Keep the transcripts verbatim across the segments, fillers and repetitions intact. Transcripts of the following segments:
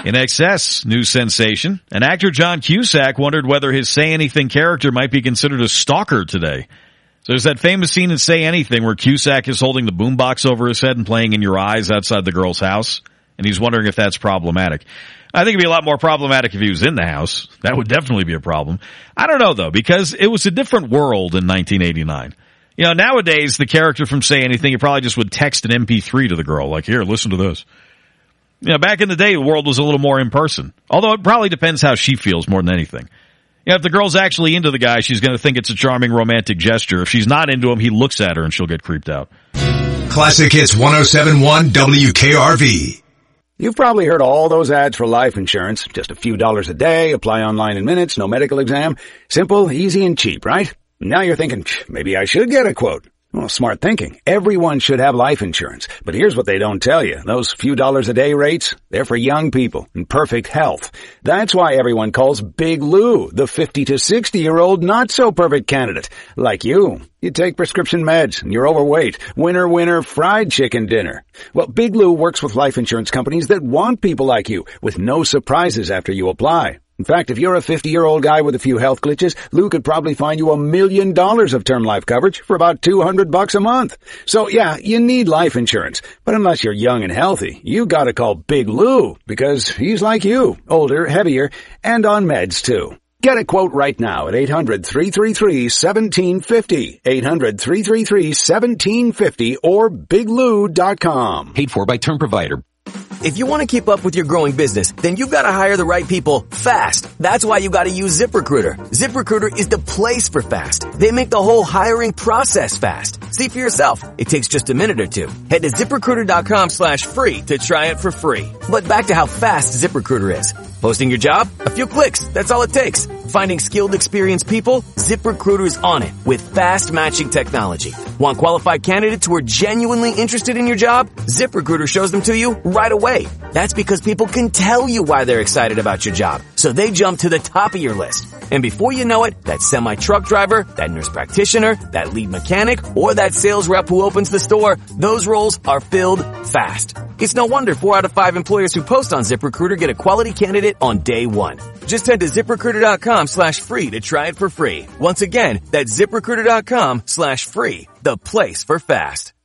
In Excess, news sensation, and actor John Cusack wondered whether his Say Anything character might be considered a stalker today. So there's that famous scene in Say Anything where Cusack is holding the boombox over his head and playing In Your Eyes outside the girl's house, and he's wondering if that's problematic. I think it'd be a lot more problematic if he was in the house. That would definitely be a problem. I don't know, though, because it was a different world in nineteen eighty-nine. You know, nowadays, the character from Say Anything, you probably just would text an M P three to the girl, like, here, listen to this. You know, back in the day, the world was a little more in person. Although it probably depends how she feels more than anything. You know, if the girl's actually into the guy, she's going to think it's a charming romantic gesture. If she's not into him, he looks at her and she'll get creeped out. Classic Hits one oh seven point one W K R V. You've probably heard all those ads for life insurance. Just a few dollars a day, apply online in minutes, no medical exam. Simple, easy, and cheap, right? Now you're thinking, maybe I should get a quote. Well, smart thinking. Everyone should have life insurance. But here's what they don't tell you. Those few dollars a day rates, they're for young people in perfect health. That's why everyone calls Big Lou the fifty to sixty year old not so perfect candidate. Like you. You take prescription meds and you're overweight. Winner, winner, fried chicken dinner. Well, Big Lou works with life insurance companies that want people like you with no surprises after you apply. In fact, if you're a fifty-year-old guy with a few health glitches, Lou could probably find you a million dollars of term life coverage for about two hundred bucks a month. So yeah, you need life insurance. But unless you're young and healthy, you gotta call Big Lou because he's like you, older, heavier, and on meds too. Get a quote right now at eight hundred, three three three, one seven five zero, eight hundred, three three three, one seven five zero, or big lou dot com. Paid for by Term Provider. If you want to keep up with your growing business, then you've got to hire the right people fast. That's why you got to use ZipRecruiter. ZipRecruiter is the place for fast. They make the whole hiring process fast. See for yourself. It takes just a minute or two. Head to ZipRecruiter.com slash free to try it for free. But back to how fast ZipRecruiter is. Posting your job? A few clicks. That's all it takes. Finding skilled, experienced people? ZipRecruiter is on it with fast matching technology. Want qualified candidates who are genuinely interested in your job? ZipRecruiter shows them to you right away. That's because people can tell you why they're excited about your job. So they jump to the top of your list. And before you know it, that semi-truck driver, that nurse practitioner, that lead mechanic, or that sales rep who opens the store, those roles are filled fast. It's no wonder four out of five employers who post on ZipRecruiter get a quality candidate on day one. Just head to ZipRecruiter.com slash free to try it for free. Once again, that's ZipRecruiter.com slash free. The place for fast.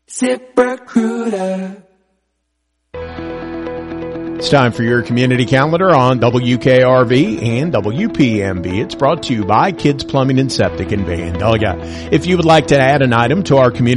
ZipRecruiter. It's time for your community calendar on W K R V and W P M B. It's brought to you by Kids Plumbing and Septic in Vandalia. If you would like to add an item to our community